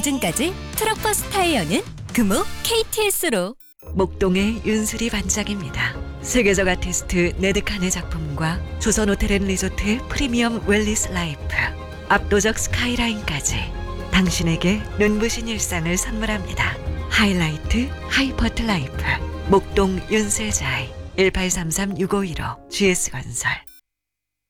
지금까지 트럭버스 타이어는 금호 KTS로. 목동의 윤수리 반짝입니다. 세계적 아티스트 네드칸의 작품과 조선호텔앤리조트의 프리미엄 웰리스 라이프, 압도적 스카이라인까지 당신에게 눈부신 일상을 선물합니다. 하이라이트 하이퍼트 라이프 목동 윤세자이 1833-6515 GS건설.